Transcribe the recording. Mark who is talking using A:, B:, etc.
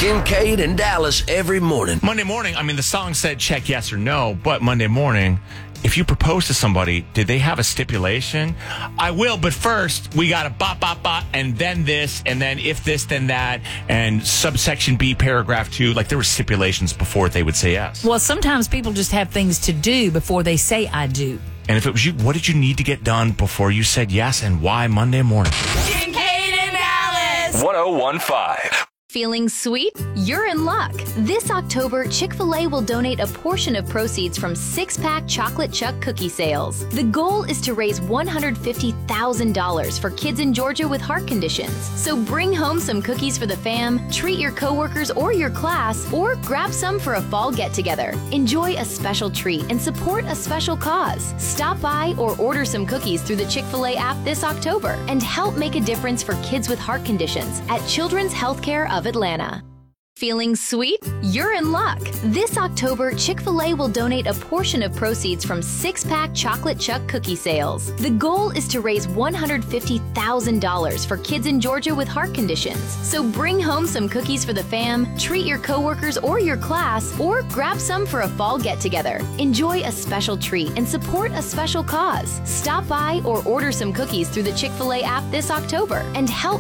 A: Kincaid and Dallas every morning.
B: Monday morning, I mean, the song said check yes or no, but Monday morning, if you propose to somebody, did they have a stipulation? I will, but first, we got a bop, bop, bop, and then this, and then if this, then that, and subsection B, paragraph 2. Like, there were stipulations before they would say yes.
C: Well, sometimes people just have things to do before they say I do.
B: And if it was you, what did you need to get done before you said yes, and why Monday morning?
C: Kincaid and Dallas!
D: 1015.
E: Feeling sweet? You're in luck. This October, Chick-fil-A will donate a portion of proceeds from 6-pack Chocolate Chuck cookie sales. The goal is to raise $150,000 for kids in Georgia with heart conditions. So bring home some cookies for the fam, treat your coworkers or your class, or grab some for a fall get-together. Enjoy a special treat and support a special cause. Stop by or order some cookies through the Chick-fil-A app this October and help make a difference for kids with heart conditions at Children's Healthcare of Atlanta. Feeling sweet? You're in luck. This October, Chick-fil-A will donate a portion of proceeds from 6-pack Chocolate Chuck cookie sales. The goal is to raise $150,000 for kids in Georgia with heart conditions. So bring home some cookies for the fam, treat your coworkers or your class, or grab some for a fall get-together. Enjoy a special treat and support a special cause. Stop by or order some cookies through the Chick-fil-A app this October and help